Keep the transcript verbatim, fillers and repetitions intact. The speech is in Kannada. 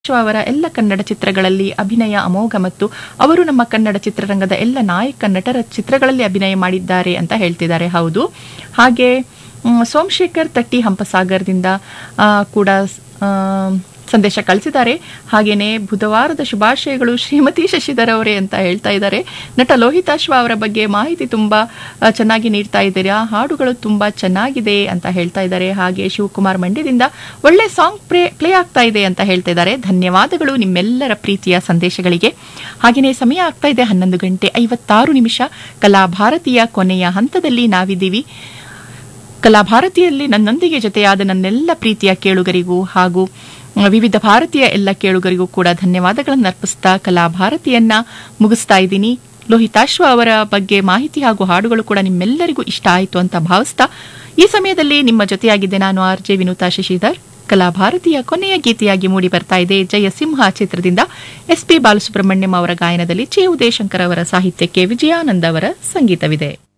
ಅವರ ಎಲ್ಲ ಕನ್ನಡ ಚಿತ್ರಗಳಲ್ಲಿ ಅಭಿನಯ ಅಮೋಘ ಮತ್ತು ಅವರು ನಮ್ಮ ಕನ್ನಡ ಚಿತ್ರರಂಗದ ಎಲ್ಲ ನಾಯಕ ನಟರ ಚಿತ್ರಗಳಲ್ಲಿ ಅಭಿನಯ ಮಾಡಿದ್ದಾರೆ ಅಂತ ಹೇಳ್ತಿದ್ದಾರೆ. ಹೌದು, ಹಾಗೆ ಸೋಮಶೇಖರ್ ತಟ್ಟಿ ಹಂಪಸಾಗರದಿಂದ ಕೂಡ ಸಂದೇಶ ಕಳಿಸಿದ್ದಾರೆ. ಹಾಗೇನೆ ಬುಧವಾರದ ಶುಭಾಶಯಗಳು ಶ್ರೀಮತಿ ಶಶಿಧರ್ ಅವರೇ ಅಂತ ಹೇಳ್ತಾ ಇದ್ದಾರೆ. ನಟ ಲೋಹಿತಾಶ್ವ ಅವರ ಬಗ್ಗೆ ಮಾಹಿತಿ ತುಂಬಾ ಚೆನ್ನಾಗಿ ನೀಡ್ತಾ ಇದ್ದೀರಾ, ಹಾಡುಗಳು ತುಂಬಾ ಚೆನ್ನಾಗಿದೆ ಅಂತ ಹೇಳ್ತಾ ಇದ್ದಾರೆ. ಹಾಗೆ ಶಿವಕುಮಾರ್ ಮಂಡ್ಯದಿಂದ ಒಳ್ಳೆ ಸಾಂಗ್ ಪ್ಲೇ ಪ್ಲೇ ಆಗ್ತಾ ಇದೆ ಅಂತ ಹೇಳ್ತಾ ಇದ್ದಾರೆ. ಧನ್ಯವಾದಗಳು ನಿಮ್ಮೆಲ್ಲರ ಪ್ರೀತಿಯ ಸಂದೇಶಗಳಿಗೆ. ಹಾಗೆಯೇ ಸಮಯ ಆಗ್ತಾ ಇದೆ ಹನ್ನೊಂದು ಗಂಟೆ ಐವತ್ತಾರು ನಿಮಿಷ. ಕಲಾಭಾರತಿಯ ಕೊನೆಯ ಹಂತದಲ್ಲಿ ನಾವಿದ್ದೀವಿ. ಕಲಾಭಾರತಿಯಲ್ಲಿ ನನ್ನೊಂದಿಗೆ ಜೊತೆಯಾದ ನನ್ನೆಲ್ಲ ಪ್ರೀತಿಯ ಕೇಳುಗರಿಗೂ ಹಾಗೂ ವಿವಿಧ ಭಾರತೀಯ ಎಲ್ಲ ಕೇಳುಗರಿಗೂ ಕೂಡ ಧನ್ಯವಾದಗಳನ್ನು ಅರ್ಪಿಸ್ತಾ ಕಲಾಭಾರತಿಯನ್ನ ಮುಗಿಸ್ತಾ ಇದ್ದೀನಿ. ಲೋಹಿತಾಶ್ವ ಅವರ ಬಗ್ಗೆ ಮಾಹಿತಿ ಹಾಗೂ ಹಾಡುಗಳು ಕೂಡ ನಿಮ್ಮೆಲ್ಲರಿಗೂ ಇಷ್ಟ ಆಯಿತು ಅಂತ ಭಾವಿಸ್ತಾ ಈ ಸಮಯದಲ್ಲಿ ನಿಮ್ಮ ಜೊತೆಯಾಗಿದ್ದೆ ನಾನು ಆರ್ ಜೆ ವಿನುತಾ ಶಶಿಧರ್. ಕಲಾಭಾರತಿಯ ಕೊನೆಯ ಗೀತೆಯಾಗಿ ಮೂಡಿ ಬರ್ತಾ ಇದೆ ಜಯಸಿಂಹ ಚಿತ್ರದಿಂದ ಎಸ್ ಪಿ ಬಾಲಸುಬ್ರಹ್ಮಣ್ಯಂ ಅವರ ಗಾಯನದಲ್ಲಿ ಚೆ ಉದಯಶಂಕರ್ ಅವರ ಸಾಹಿತ್ಯಕ್ಕೆ ವಿಜಯಾನಂದ್ ಅವರ ಸಂಗೀತವಿದೆ.